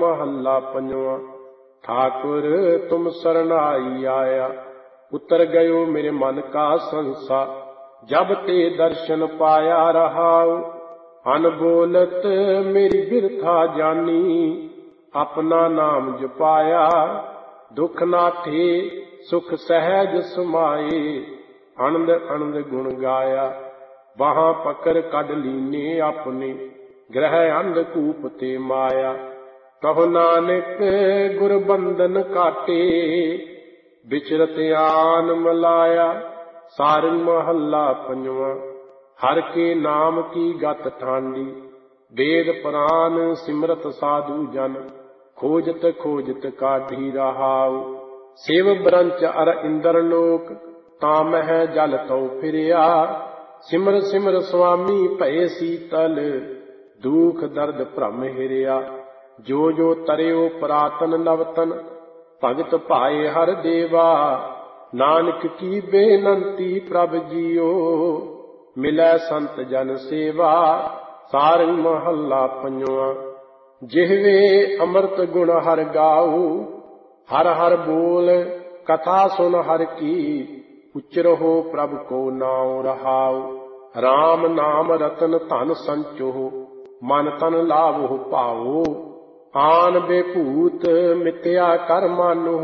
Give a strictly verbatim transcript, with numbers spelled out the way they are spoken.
महला पंजवा। ठाकुर तुम सरनाई आया, उतर गयो मेरे मन का संसा। जब ते दर्शन पाया रहाऊ, अनबोलत मेरी बिरथा जानी। अपना नाम जपाया दुख नाथे, सुख सहज समाए। आनंद आनंद गुण गाया, बाहां पकड़ कढ लीने अपने। ग्रह अंधकूप ते माया, कहो नानक गुर बंधन काटे। बिचरत आन मलाया, सारंग महला पंजवा। हर के नाम की गत ठांडी, वेद पुराण सिमरत साधु जन। खोजत खोजत काढ़ी रहाऊ, सेव ब्रंच अर इंद्र लोक। तामह जल तो फिरिया, सिमर सिमर स्वामी भय सीतल। दुख दर्द भ्रम हिरिया, जो जो तरियो पुरातन नवतन। भगत भाए हर देवा, नानक की बेनंती प्रभ जियो। मिलै संत जन सेवा, सारंग महला पंजवा। जिहवे अमृत गुण हर गाऊ, हर हर बोल कथा सुन हर की। उचरहो प्रभ को नाम रहाऊ, राम नाम रतन धन संचो। मन तन लाभो पाओ, आन बेभूत मिथ्या कर मानो।